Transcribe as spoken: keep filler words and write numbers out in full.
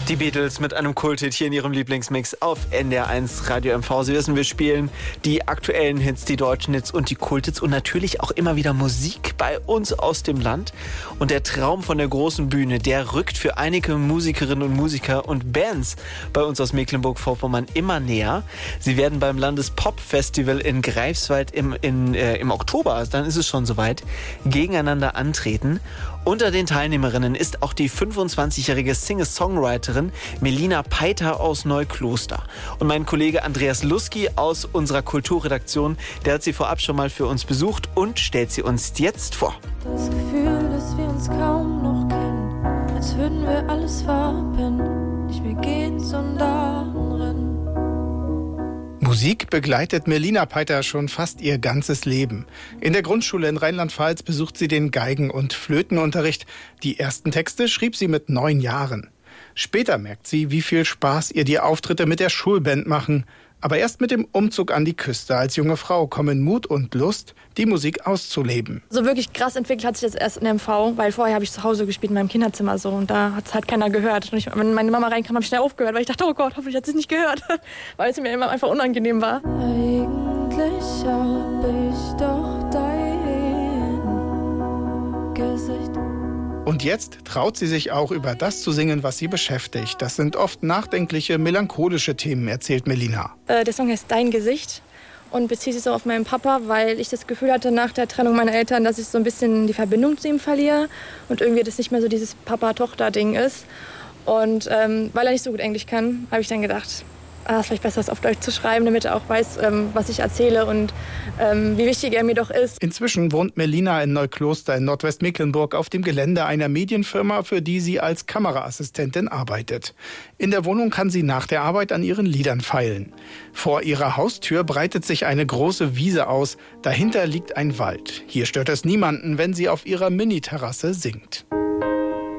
Die Beatles mit einem Kulthit hier in ihrem Lieblingsmix auf N D R eins Radio M V. Sie wissen, wir spielen die aktuellen Hits, die deutschen Hits und die Kulthits und natürlich auch immer wieder Musik bei uns aus dem Land. Und der Traum von der großen Bühne, der rückt für einige Musikerinnen und Musiker und Bands bei uns aus Mecklenburg-Vorpommern immer näher. Sie werden beim Landespop-Festival in Greifswald im, in, äh, im Oktober, dann ist es schon soweit, gegeneinander antreten. Unter den Teilnehmerinnen ist auch die fünfundzwanzigjährige Singer-Songwriterin Melina Peiter aus Neukloster. Und mein Kollege Andreas Luski aus unserer Kulturredaktion, der hat sie vorab schon mal für uns besucht und stellt sie uns jetzt vor. Das Gefühl, dass wir uns kaum noch kennen, als würden wir alles verpennen, nicht mehr gehen, sondern rennen. Musik begleitet Melina Peiter schon fast ihr ganzes Leben. In der Grundschule in Rheinland-Pfalz besucht sie den Geigen- und Flötenunterricht. Die ersten Texte schrieb sie mit neun Jahren. Später merkt sie, wie viel Spaß ihr die Auftritte mit der Schulband machen. Aber erst mit dem Umzug an die Küste als junge Frau kommen Mut und Lust, die Musik auszuleben. So wirklich krass entwickelt hat sich das erst in M V, weil vorher habe ich zu Hause gespielt in meinem Kinderzimmer so und da hat es halt keiner gehört. Und ich, wenn meine Mama reinkam, habe ich schnell aufgehört, weil ich dachte, oh Gott, hoffentlich hat sie es nicht gehört, weil es mir immer einfach unangenehm war. Eigentlich habe ich doch dein Gesicht. Und jetzt traut sie sich auch über das zu singen, was sie beschäftigt. Das sind oft nachdenkliche, melancholische Themen, erzählt Melina. Äh, der Song heißt Dein Gesicht und bezieht sich so auf meinen Papa, weil ich das Gefühl hatte nach der Trennung meiner Eltern, dass ich so ein bisschen die Verbindung zu ihm verliere und irgendwie das nicht mehr so dieses Papa-Tochter-Ding ist. Und ähm, weil er nicht so gut Englisch kann, habe ich dann gedacht, ah, ist vielleicht besser, es auf Deutsch zu schreiben, damit er auch weiß, ähm, was ich erzähle und ähm, wie wichtig er mir doch ist. Inzwischen wohnt Melina in Neukloster in Nordwestmecklenburg auf dem Gelände einer Medienfirma, für die sie als Kameraassistentin arbeitet. In der Wohnung kann sie nach der Arbeit an ihren Liedern feilen. Vor ihrer Haustür breitet sich eine große Wiese aus. Dahinter liegt ein Wald. Hier stört es niemanden, wenn sie auf ihrer Mini-Terrasse singt.